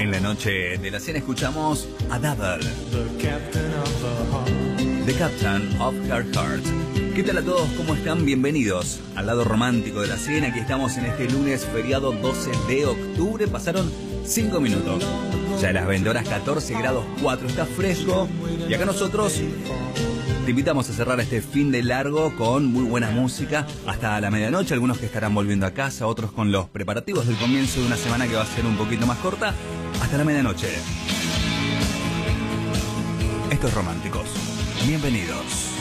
En la noche de la cena escuchamos a Double, The Captain of Her Heart. ¿Qué tal a todos? ¿Cómo están? Bienvenidos al lado romántico de la cena. Aquí estamos en este lunes feriado 12 de octubre. Pasaron 5 minutos. Ya a las 20 horas 14 grados 4. Está fresco. Y acá nosotros te invitamos a cerrar este fin de largo con muy buena música hasta la medianoche. Algunos que estarán volviendo a casa, otros con los preparativos del comienzo de una semana que va a ser un poquito más corta. Hasta la medianoche. Estos románticos. Bienvenidos.